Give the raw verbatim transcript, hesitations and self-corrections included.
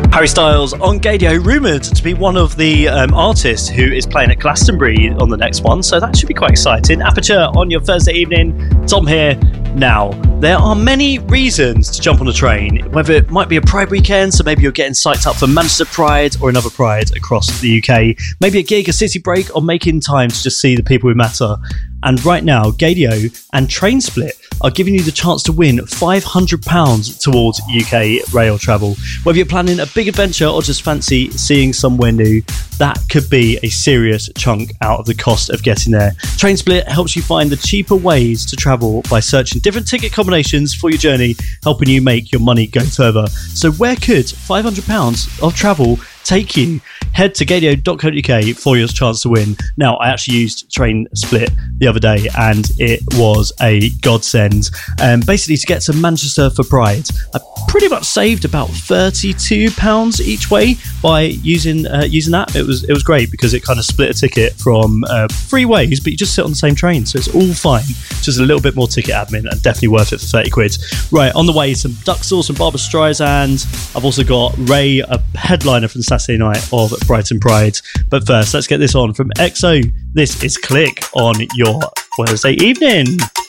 Harry Styles on Gaydio, rumoured to be one of the um, artists who is playing at Glastonbury on the next one, so that should be quite exciting. Aperture on your Thursday evening. Tom here. Now, there are many reasons to jump on a train, whether it might be a Pride weekend, so maybe you're getting psyched up for Manchester Pride or another Pride across the U K, maybe a gig, a city break, or making time to just see the people who matter. And right now, Gaydio and TrainSplit are giving you the chance to win five hundred pounds towards U K rail travel. Whether you're planning a big adventure or just fancy seeing somewhere new, that could be a serious chunk out of the cost of getting there. TrainSplit helps you find the cheaper ways to travel by searching different ticket combinations for your journey, helping you make your money go further. So where could five hundred pounds of travel take you? Head to gaydio dot co dot uk for your chance to win. Now, I actually used TrainSplit the other day and it was a godsend. Um, basically, to get to Manchester for Pride, I pretty much saved about thirty-two pounds each way by using uh, using that. It was it was great because it kind of split a ticket from uh, three ways, but you just sit on the same train, so it's all fine. Just a little bit more ticket admin and definitely worth it for thirty quid. Right, on the way, some Duck Sauce and Barbra Streisand. I've also got Ray, a headliner from Saturday night of Brighton Pride. But first, let's get this on from X O. This is Click on your Wednesday evening.